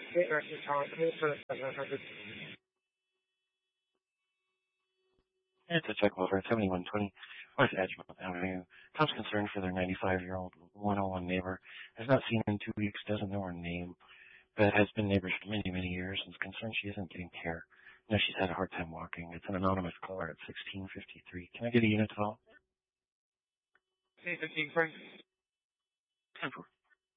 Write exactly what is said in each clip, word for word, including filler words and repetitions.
It's a check over at seventy-one twenty West Edgemont Avenue. Tom's concerned for their ninety-five-year-old one oh one neighbor. Has not seen her in two weeks, doesn't know her name, but has been neighbors for many, many years and is concerned she isn't getting care. No, she's had a hard time walking. It's an anonymous caller at sixteen fifty-three. Can I get a unit at all? fifteen Frank. ten four.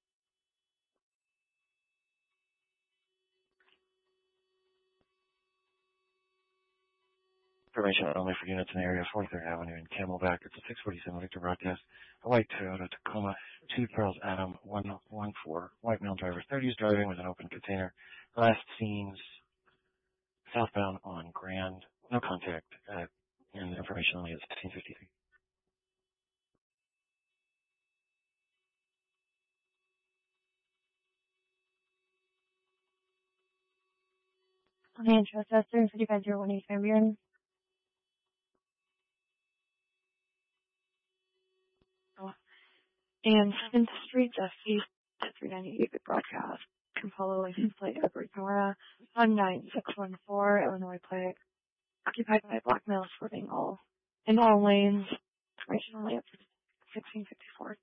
Information only for units in the area of forty-third Avenue in Camelback. It's a six forty-seven Victor broadcast. A white Toyota Tacoma, two Charles Adam, one one four. White male driver, thirties, driving with an open container. Last scenes southbound on Grand. No contact. Uh, and information only at sixteen fifty-three. Manchester, fifty-five zero one eight Fabian. Oh. And seventh Street, F E, three ninety-eight, good broadcast. Can follow license plate Edward Nora, one nine six one four, Illinois plate. Occupied by black males swerving all, in all lanes. Information only at sixteen fifty-four.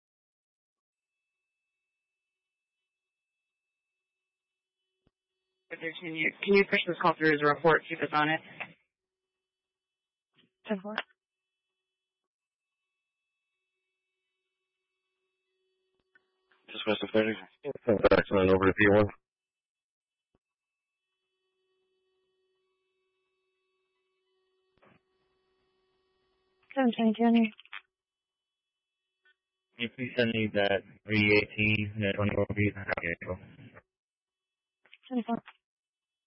Can you, can you push this call through as a report? Keep us on it. ten four. Just west of thirty. Accident over to P one. seven twenty, Johnny. Can you please send me that three eighteen and twenty-four feet? Okay, cool. twenty-four.